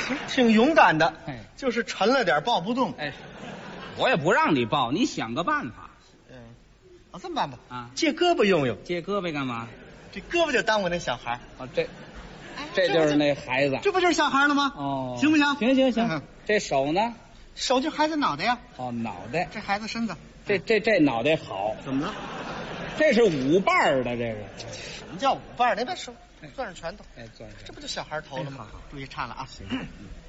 挺勇敢的， 哎， 就是沉了点抱不动。 哎，我也不让你抱，你想个办法这么办吧， 啊， 借胳膊用用， 借胳膊干嘛？ 这胳膊就耽误那小孩。 哦，这就是那孩子， 这不就是小孩了吗？ 哦， 行不行？ 行。这手呢？ 手就孩子脑袋呀。 哦，脑袋。 这孩子身子。 这脑袋好， 怎么了？ 这是五瓣的，这是。 什么叫五瓣？那边手攥着拳头。 哎，攥着。 这不就小孩头了吗？注意唱了啊！行。